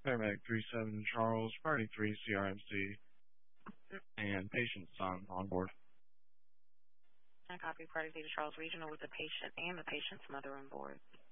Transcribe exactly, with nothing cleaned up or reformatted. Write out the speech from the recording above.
Paramedic three seven Charles, Party three C R M C, and patient son on board. I copy Party three to Charles Regional with the patient and the patient's mother on board.